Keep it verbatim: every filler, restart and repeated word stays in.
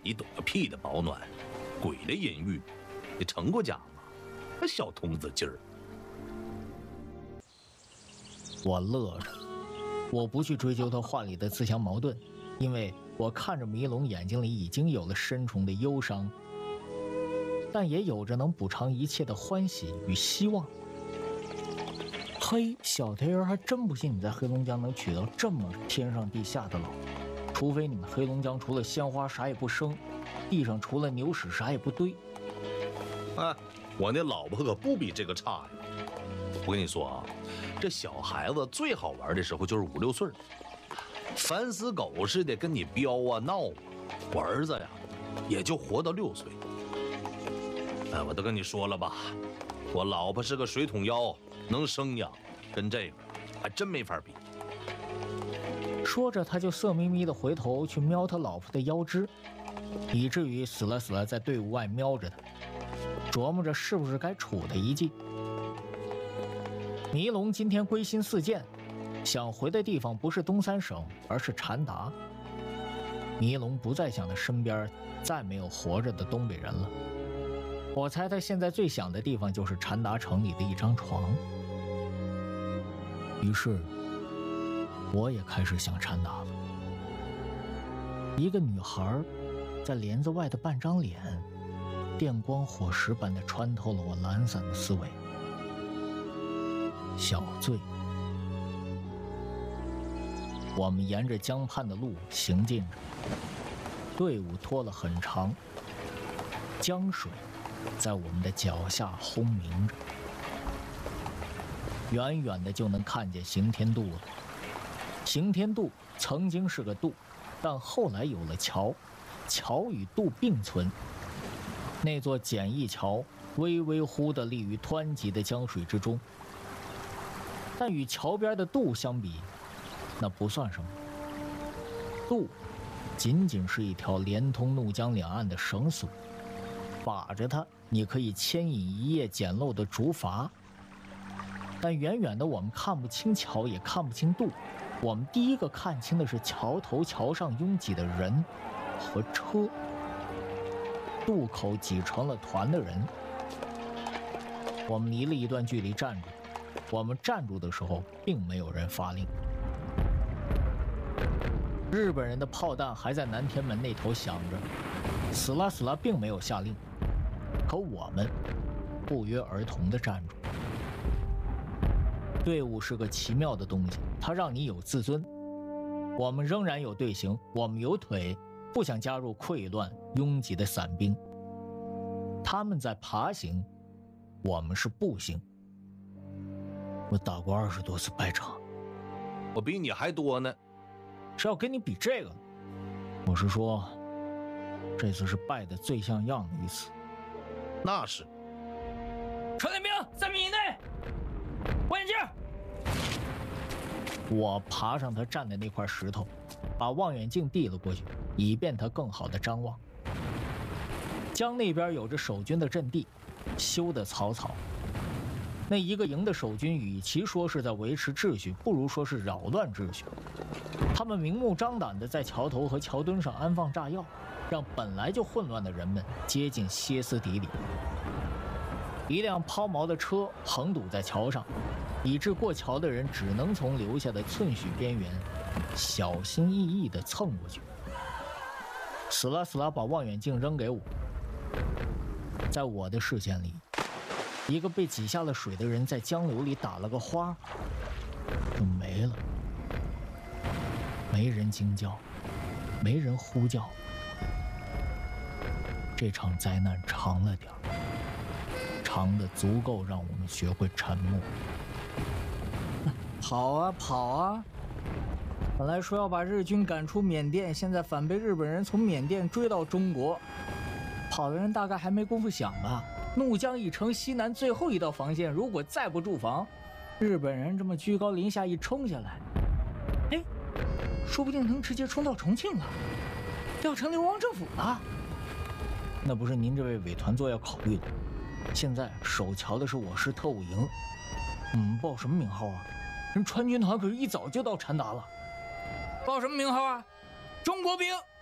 你懂个屁的保暖，鬼的阴郁，你成过家吗？那小童子劲儿。 我乐着，我不去追究他话里的自相矛盾，因为我看着迷龙眼睛里已经有了深重的忧伤，但也有着能补偿一切的欢喜与希望。嘿，小贼人还真不信你在黑龙江能娶到这么天上地下的老婆，除非你们黑龙江除了鲜花啥也不生，地上除了牛屎啥也不堆。 哎，我那老婆可不比这个差呀！我跟你说啊，这小孩子最好玩的时候就是五六岁，烦死狗似的跟你飙啊闹啊。我儿子呀，也就活到六岁。哎，我都跟你说了吧，我老婆是个水桶腰，能生养，跟这个还真没法比。 说着，他就色眯眯地回头去瞄他老婆的腰肢，以至于死了死了在队伍外瞄着他，琢磨着是不是该处他一记。迷龙今天归心似箭，想回的地方不是东三省，而是禅达。迷龙不再想他身边再没有活着的东北人了。我猜他现在最想的地方就是禅达城里的一张床。于是我也开始想禅达了。一个女孩在帘子外的半张脸，电光火石般地穿透了我懒散的思维。小醉。我们沿着江畔的路行进着，队伍拖了很长，江水在我们的脚下轰鸣着，远远的就能看见行天渡了。行天渡曾经是个渡，但后来有了桥，桥与渡并存。那座简易桥微微忽地立于湍急的江水之中，但与桥边的渡相比，那不算什么。渡仅仅是一条连通怒江两岸的绳索，把着它，你可以牵引一叶简陋的竹筏。但远远的我们看不清桥，也看不清渡，我们第一个看清的是桥头桥上拥挤的人和车。渡口挤成了团的人。我们离了一段距离站住，我们站住的时候并没有人发令。日本人的炮弹还在南天门那头响着，死啦死啦并没有下令，可我们不约而同地站住。队伍是个奇妙的东西，它让你有自尊。我们仍然有队形，我们有腿，不想加入溃乱拥挤的散兵。他们在爬行，我们是步行。我打过二十多次败仗， 我比你还多呢。 是要跟你比这个的？我是说，这次是败得最像样的一次。 那是。 传令兵，三米以内，望远镜。我爬上他站的那块石头，把望远镜递了过去，以便他更好地张望。江那边有着守军的阵地，修得草草。那一个营的守军与其说是在维持秩序，不如说是扰乱秩序。他们明目张胆地在桥头和桥墩上安放炸药，让本来就混乱的人们接近歇斯底里。一辆抛锚的车横堵在桥上，以致过桥的人只能从留下的寸许边缘小心翼翼地蹭过去。死啦死啦把望远镜扔给我。在我的视线里，一个被挤下了水的人在江流里打了个花，就没了。没人惊叫，没人呼叫。这场灾难长了点儿，长的足够让我们学会沉默。跑啊跑啊！本来说要把日军赶出缅甸，现在反被日本人从缅甸追到中国。跑的人大概还没工夫想吧。怒江一城西南最后一道防线，如果再不驻防，日本人这么居高临下一冲下来，哎，说不定能直接冲到重庆了，要成流亡政府了。那不是您这位伪团座要考虑的。现在守桥的是我市特务营，嗯，报什么名号啊？人川军团可是一早就到禅达了。报什么名号啊？中国兵。